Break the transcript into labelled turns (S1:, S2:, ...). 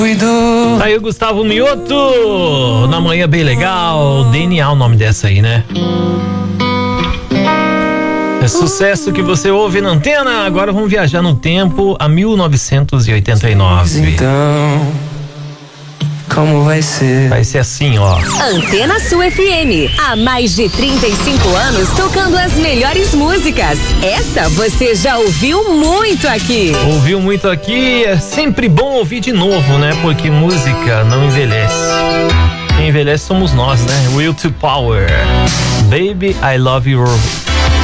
S1: Tá aí o Gustavo Mioto, na manhã bem legal. DNA, o nome dessa aí, né? É sucesso que você ouve na antena. Agora vamos viajar no tempo a 1989.
S2: Então, como vai ser?
S1: Vai ser assim, ó.
S3: Antena Sul FM, há mais de 35 anos tocando as melhores músicas. Essa você já ouviu muito aqui.
S1: Ouviu muito aqui, é sempre bom ouvir de novo, né? Porque música não envelhece. Quem envelhece somos nós, né? Will to Power. Baby, I love your